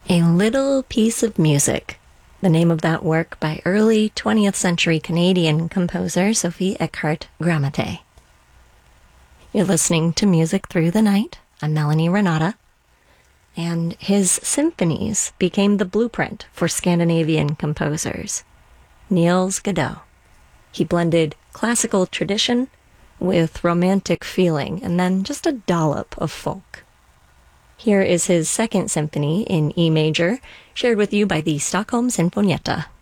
A Little Piece of Music, the name of that work by early 20th century Canadian composer Sophie Eckhart Gramate. You're listening to Music Through the Night. I'm Melanie Renata. And his symphonies became the blueprint for Scandinavian composers. Niels Godot. He blended classical tradition with romantic feeling and then just a dollop of folk. Here is his second symphony in E major, shared with you by the Stockholm Sinfonietta.